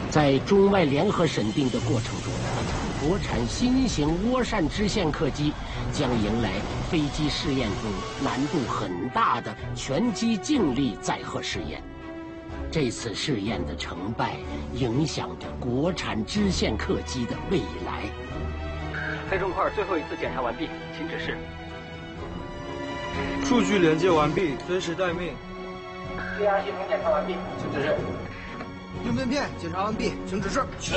在中外联合审定的过程中，国产新型涡扇支线客机将迎来飞机试验中难度很大的全机静力载荷试验。这次试验的成败，影响着国产支线客机的未来。 飞重块最后一次检查完毕，请指示。 数据连接完毕，随时待命。 对亚系统检查完毕，请指示。 应变片检查完毕，请指示。 全